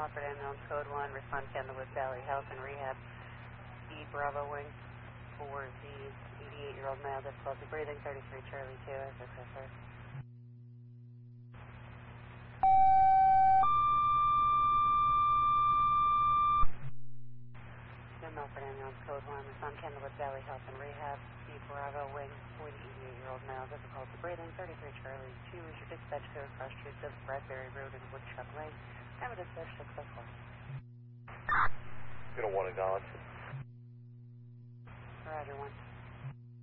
Milford Ambulance Code 1, respond Candlewood Valley Health and Rehab, E Bravo Wing for the 88-year-old male, difficulty breathing, 33 Charlie 2, SSSR. Milford Ambulance Code 1, respond Candlewood Valley Health and Rehab, E Bravo Wing for the 88-year-old male, difficulty breathing, 33 Charlie 2 is your dispatch code, cross streets of Bradbury Road and Woodchuck Lane. Have a dispatch successful. Get a 1 acknowledged. Roger 1.